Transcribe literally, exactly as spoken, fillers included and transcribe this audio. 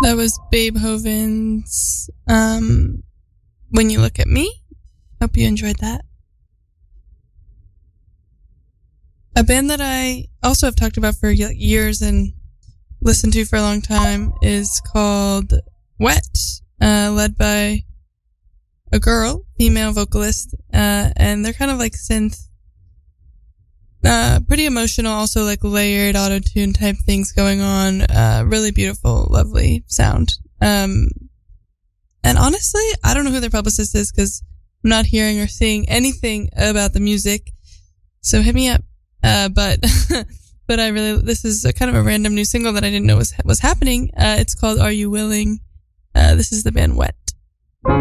That was Beethoven's um, When You Look at Me. Hope you enjoyed that. A band that I also have talked about for years and listened to for a long time is called Wet, uh, led by a girl, female vocalist, uh, and they're kind of like synth, uh, pretty emotional, also like layered auto-tune type things going on, uh, really beautiful, lovely sound. Um, and honestly, I don't know who their publicist is because I'm not hearing or seeing anything about the music, so hit me up. Uh, but, but I really, this is a kind of a random new single that I didn't know was, was happening. Uh, it's called Are You Willing? Uh, this is the band Wet.